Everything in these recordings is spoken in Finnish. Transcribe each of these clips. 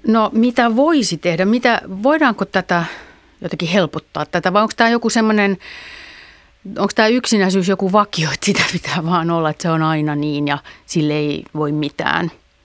No mitä voisi tehdä? Voidaanko tätä jotenkin helpottaa tätä vai onko tämä joku semmoinen, onko tämä yksinäisyys joku vakio, että sitä pitää vaan olla, että se on aina niin ja sille ei voi mitään?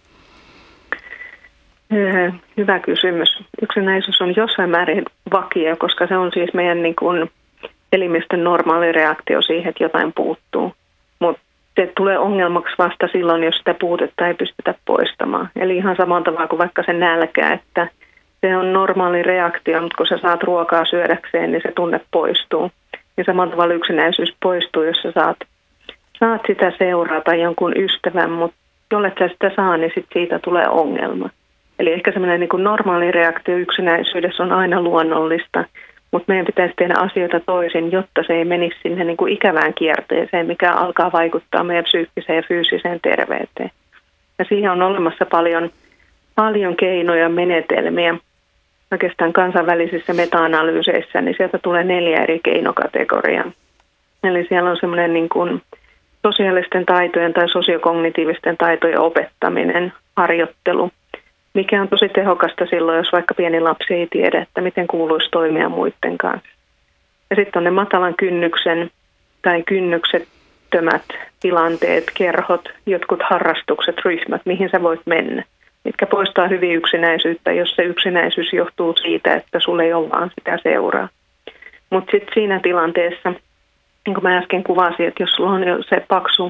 Hyvä kysymys. Yksinäisyys on jossain määrin vakio, koska se on siis meidän niin kuin elimistön normaali reaktio siihen, että jotain puuttuu. Mutta se tulee ongelmaksi vasta silloin, jos sitä puutetta ei pystytä poistamaan. Eli ihan samalla tavalla kuin vaikka se nälkä, että se on normaali reaktio, mutta kun sä saat ruokaa syödäkseen, niin se tunne poistuu. Ja samalla tavalla yksinäisyys poistuu, jos sä saat sitä seuraa tai jonkun ystävän, mutta jollet sä sitä saa, niin sit siitä tulee ongelma. Eli ehkä semmoinen niin kuin normaali reaktio yksinäisyydessä on aina luonnollista, mutta meidän pitäisi tehdä asioita toisin, jotta se ei menisi sinne niin kuin ikävään kierteeseen, mikä alkaa vaikuttaa meidän psyykkiseen ja fyysiseen terveyteen. Ja siihen on olemassa paljon keinoja, menetelmiä. Oikeastaan kansainvälisissä meta-analyyseissä, niin sieltä tulee 4 eri keinokategoriaa. Eli siellä on semmoinen niin kuin sosiaalisten taitojen tai sosiokognitiivisten taitojen opettaminen, harjoittelu, mikä on tosi tehokasta silloin, jos vaikka pieni lapsi ei tiedä, että miten kuuluisi toimia muiden kanssa. Ja sitten on ne matalan kynnyksen tai kynnyksettömät tilanteet, kerhot, jotkut harrastukset, ryhmät, mihin sä voit mennä, mitkä poistaa hyvin yksinäisyyttä, jos se yksinäisyys johtuu siitä, että sulla ei ole vaan sitä seuraa. Mutta sitten siinä tilanteessa, niin kuin mä äsken kuvasin, että jos sulla on jo se paksu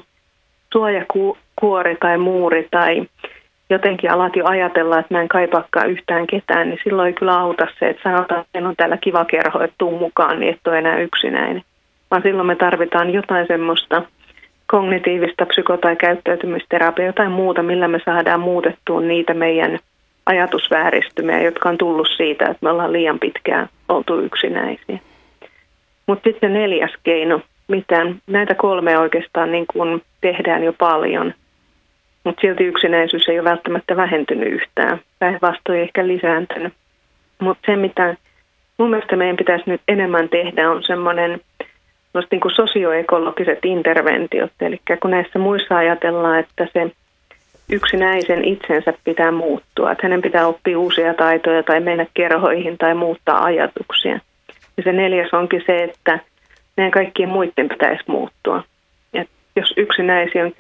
suojakuori tai muuri tai jotenkin alat jo ajatella, että mä en kaipaakaan yhtään ketään, niin silloin ei kyllä auta se, että sanotaan, että meillä on täällä kiva kerho, että tuu mukaan, niin et ole enää yksinäinen. Vaan silloin me tarvitaan jotain semmoista kognitiivista psyko- tai käyttäytymisterapiaa, jotain muuta, millä me saadaan muutettua niitä meidän ajatusvääristymiä, jotka on tullut siitä, että me ollaan liian pitkään oltu yksinäisiä. Mutta sitten 4. keino, näitä 3 oikeastaan niin kun tehdään jo paljon, mutta silti yksinäisyys ei ole välttämättä vähentynyt yhtään. Päinvastoin ehkä lisääntynyt. Mutta se, mitä mun mielestä meidän pitäisi nyt enemmän tehdä, on semmoinen niin kuin sosioekologiset interventiot. Eli kun näissä muissa ajatellaan, että se yksinäisen itsensä pitää muuttua, että hänen pitää oppia uusia taitoja tai mennä kerhoihin tai muuttaa ajatuksia. Ja se 4. onkin se, että meidän kaikkien muiden pitäisi muuttua. Ja jos yksinäisiä on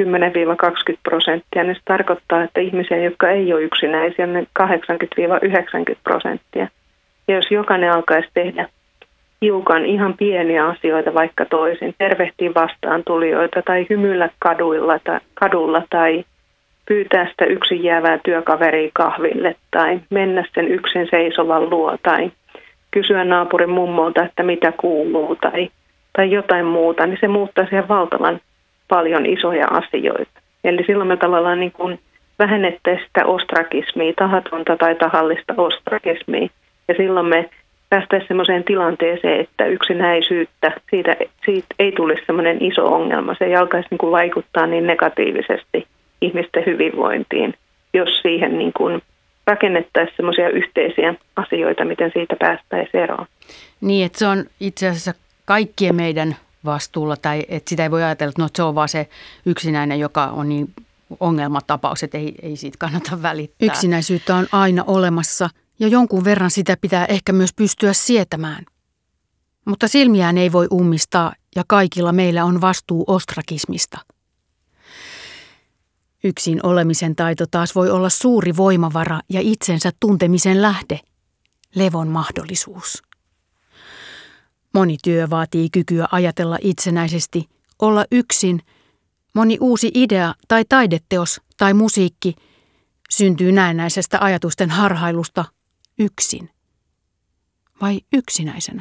10-20%, niin se tarkoittaa, että ihmisiä, jotka ei ole yksinäisiä, on 80-90%. Ja jos jokainen alkaisi tehdä hiukan ihan pieniä asioita vaikka toisin, tervehtiä vastaan tulijoita tai hymyillä kadulla tai pyytää sitä yksin jäävää työkaveria kahville tai mennä sen yksin seisovan luo tai kysyä naapurin mummolta, että mitä kuuluu tai jotain muuta, niin se muuttaa siihen valtavan paljon isoja asioita. Eli silloin me tavallaan niin kuin vähennettäisiin sitä ostrakismia, tahatonta tai tahallista ostrakismia. Ja silloin me päästäisiin sellaiseen tilanteeseen, että yksinäisyyttä, siitä ei tulisi sellainen iso ongelma. Se ei alkaisi niin kuin vaikuttaa niin negatiivisesti ihmisten hyvinvointiin, jos siihen niin kuin rakennettaisiin semmoisia yhteisiä asioita, miten siitä päästäisiin eroon. Niin, että se on itse asiassa kaikkien meidän vastuulla, tai että sitä ei voi ajatella, että no, se on vaan se yksinäinen, joka on niin ongelmatapaus, että ei siitä kannata välittää. Yksinäisyyttä on aina olemassa ja jonkun verran sitä pitää ehkä myös pystyä sietämään. Mutta silmiään ei voi ummistaa ja kaikilla meillä on vastuu ostrakismista. Yksin olemisen taito taas voi olla suuri voimavara ja itsensä tuntemisen lähde, levon mahdollisuus. Moni työ vaatii kykyä ajatella itsenäisesti, olla yksin. Moni uusi idea tai taideteos tai musiikki syntyy näennäisestä ajatusten harhailusta yksin. Vai yksinäisenä?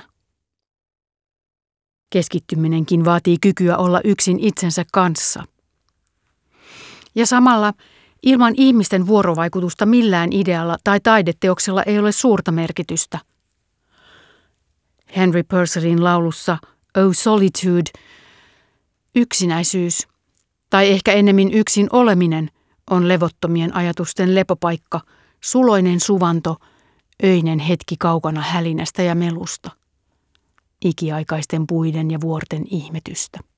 Keskittyminenkin vaatii kykyä olla yksin itsensä kanssa. Ja samalla ilman ihmisten vuorovaikutusta millään idealla tai taideteoksella ei ole suurta merkitystä. Henry Purcellin laulussa Oh Solitude, yksinäisyys, tai ehkä ennemmin yksin oleminen, on levottomien ajatusten lepopaikka, suloinen suvanto, öinen hetki kaukana hälinästä ja melusta, ikiaikaisten puiden ja vuorten ihmetystä.